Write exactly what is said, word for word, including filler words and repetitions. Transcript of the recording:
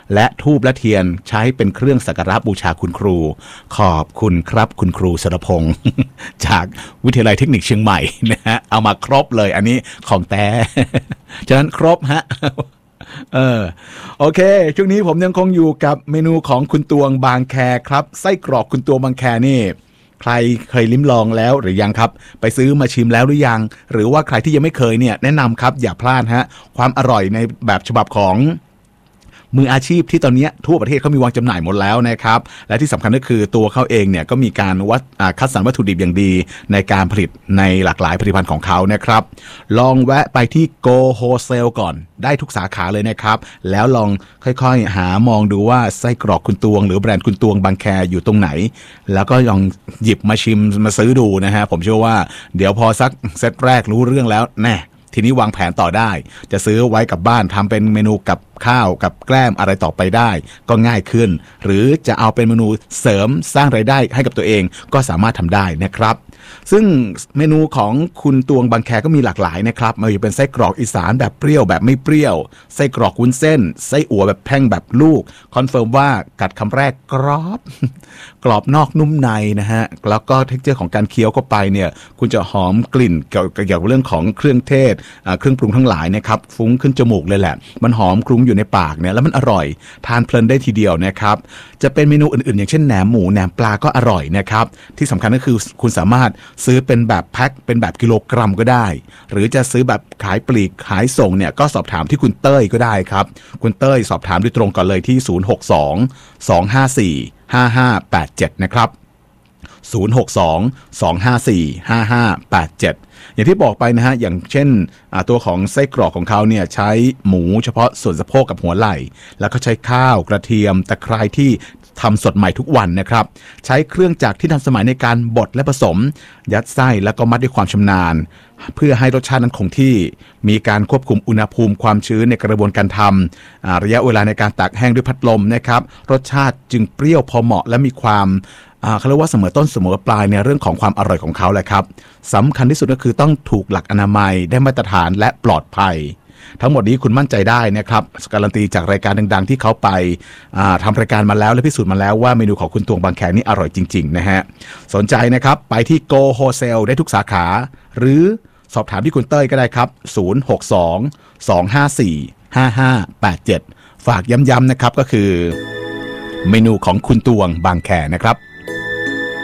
และธูปและเทียนใช้เป็นเครื่องสักการะบูชาคุณครูขอบคุณครับคุณครูสรพงศ์ จากวิทยาลัยเทคนิคเชียงใหม่นะฮะเอามาครบเลยอันนี้ของแท้ ฉะนั้นครบฮะ เออโอเคช่วงนี้ผมยังคงอยู่กับเมนูของคุณตวงบางแคครับไส้กรอกคุณตวงบางแคนี่ใครเคยลิ้มลองแล้วหรือยังครับไปซื้อมาชิมแล้วหรือยังหรือว่าใครที่ยังไม่เคยเนี่ยแนะนำครับอย่าพลาดฮะความอร่อยในแบบฉบับของมืออาชีพที่ตอนนี้ทั่วประเทศเขามีวางจำหน่ายหมดแล้วนะครับและที่สำคัญก็คือตัวเขาเองเนี่ยก็มีการวัดคัดสรรวัตถุดิบอย่างดีในการผลิตในหลากหลายผลิตภัณฑ์ของเขานะครับลองแวะไปที่ Go Wholesale ก่อนได้ทุกสาขาเลยนะครับแล้วลองค่อยๆหามองดูว่าไส้กรอกคุณตวงหรือแบรนด์คุณตวงบางแคอยู่ตรงไหนแล้วก็ลองหยิบมาชิมมาซื้อดูนะฮะผมเชื่อว่าเดี๋ยวพอสักเซตแรกรู้เรื่องแล้วแน่ทีนี้วางแผนต่อได้จะซื้อไว้กับบ้านทำเป็นเมนูกับข้าวกับแกล้มอะไรต่อไปได้ก็ง่ายขึ้นหรือจะเอาเป็นเมนูเสริมสร้างรายได้ให้กับตัวเองก็สามารถทำได้นะครับซึ่งเมนูของคุณตวงบางแคก็มีหลากหลายนะครับไม่ว่าจะเป็นไส้กรอกอีสานแบบเปรี้ยวแบบไม่เปรี้ยวไส้กรอกวุ้นเส้นไส้อั่วแบบแท่งแบบลูกคอนเฟิร์มว่ากัดคำแรกกรอบ กรอบนอกนุ่มในนะฮะแล้วก็เท็กเจอร์ของการเคี้ยวเข้าไปเนี่ยคุณจะหอมกลิ่นเกี่ยวกับเรื่องของเครื่องเทศเครื่องปรุงทั้งหลายนะครับฟุ้งขึ้นจมูกเลยแหละมันหอมคลุ้งอยู่ในปากเนี่ยแล้วมันอร่อยทานเพลินได้ทีเดียวนะครับจะเป็นเมนูอื่นๆอย่างเช่นแหนมหมูแหนมปลาก็อร่อยนะครับที่สำคัญก็คือคุณสามารถซื้อเป็นแบบแพ็คเป็นแบบกิโลกรัมก็ได้หรือจะซื้อแบบขายปลีกขายส่งเนี่ยก็สอบถามที่คุณเต้ยก็ได้ครับคุณเต้ยสอบถามโดยตรงก่อนเลยที่ศูนย์ หก สอง สอง ห้า สี่ ห้า ห้า แปด เจ็ดนะครับศูนย์ หก สอง สอง ห้า สี่ ห้า ห้า แปด เจ็ดอย่างที่บอกไปนะฮะอย่างเช่นตัวของไส้กรอกของเขาเนี่ยใช้หมูเฉพาะส่วนสะโพกกับหัวไหล่แล้วก็ใช้ข้าวกระเทียมตะไคร้ที่ทำสดใหม่ทุกวันนะครับใช้เครื่องจักรที่ทันสมัยในการบดและผสมยัดไส้แล้วก็มัดด้วยความชำนาญเพื่อให้รสชาตินั้นคงที่มีการควบคุมอุณหภูมิความชื้นในกระบวนการทำระยะเวลาในการตากแห้งด้วยพัดลมนะครับรสชาติจึงเปรี้ยวพอเหมาะและมีความเขาเรียกว่าเสมอต้นเสมอปลายในเรื่องของความอร่อยของเขาแหละครับสำคัญที่สุดก็คือต้องถูกหลักอนามัยได้มาตรฐานและปลอดภัยทั้งหมดนี้คุณมั่นใจได้นะครับการันตีจากรายการดังๆที่เขาไปทำรายการมาแล้วและพิสูจน์มาแล้วว่าเมนูของคุณตวงบางแคนี่อร่อยจริงๆนะฮะสนใจนะครับไปที่ Go Wholesale ได้ทุกสาขาหรือสอบถามที่คุณเต้ยก็ได้ครับศูนย์ หก สอง สอง ห้า สี่ ห้า ห้า แปด เจ็ดฝากย้ำๆนะครับก็คือเมนูของคุณตวงบางแคนะครับ